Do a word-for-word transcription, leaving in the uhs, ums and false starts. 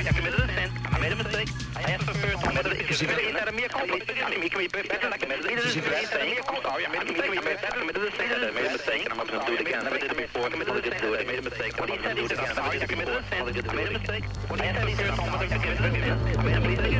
sorry, I committed a sin. I made a mistake. I asked for first. I committed a sin. Is that a mere call? I committed a sin. Is that a mere call? Sorry, I made a mistake. I committed a sin. I made a mistake. I'm not going to do it again. I did it before. I committed a sin. I made a mistake. What he said, he said, I'm sorry, I committed a sin. I made a mistake. What he said, he said, I committed a sin. I made a mistake.